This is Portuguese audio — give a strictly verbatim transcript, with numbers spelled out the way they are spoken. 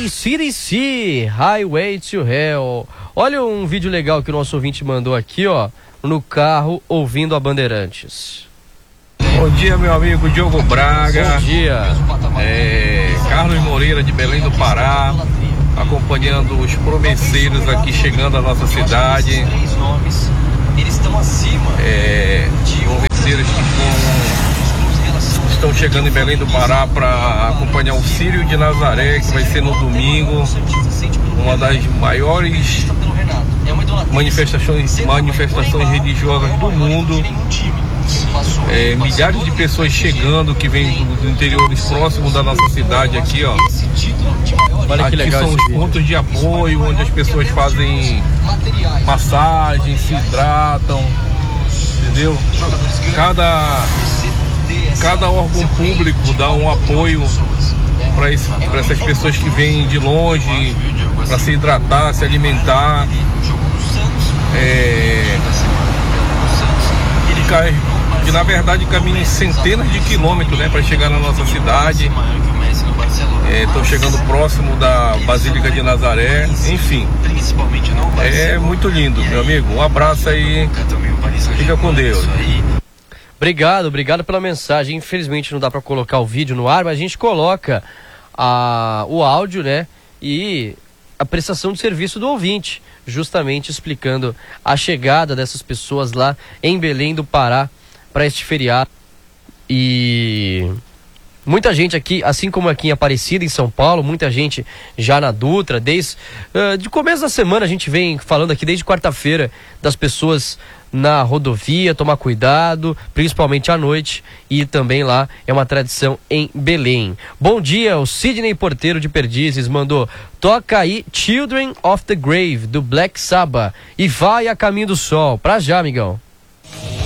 A C D C, Highway to Hell. Olha um vídeo legal que o nosso ouvinte mandou aqui, ó, no carro ouvindo a Bandeirantes. Bom dia, meu amigo Diogo Braga. Bom dia. É, Carlos Moreira de Belém do Pará, acompanhando os promesseiros aqui chegando à nossa cidade. É, promesseiros que estão, estão chegando em Belém do Pará para acompanhar o Círio de Nazaré, que vai ser no domingo, uma das maiores manifestações, manifestações religiosas do mundo. É, milhares de pessoas chegando que vêm do, do interior próximo da nossa cidade aqui, ó. Olha que aqui legal são os vídeo. pontos de apoio onde as pessoas fazem massagem, se hidratam, entendeu? Cada, cada órgão público dá um apoio para essas pessoas que vêm de longe para se hidratar, se alimentar. É, que na verdade caminham centenas de quilômetros, né, para chegar na nossa cidade. Estão é, chegando próximo da Basílica de Nazaré. Enfim, é muito lindo, meu amigo. Um abraço aí, fica com Deus. Obrigado, obrigado pela mensagem. Infelizmente não dá para colocar o vídeo no ar, mas a gente coloca a, o áudio, né, e a prestação de serviço do ouvinte, justamente explicando a chegada dessas pessoas lá em Belém do Pará para este feriado. E muita gente aqui, assim como aqui em Aparecida, em São Paulo, muita gente já na Dutra, desde uh, de começo da semana a gente vem falando aqui, desde quarta-feira, das pessoas na rodovia, tomar cuidado, principalmente à noite, e também lá é uma tradição em Belém. Bom dia, o Sidney Porteiro de Perdizes mandou: toca aí Children of the Grave, do Black Sabbath, e vai a caminho do sol. Pra já, amigão.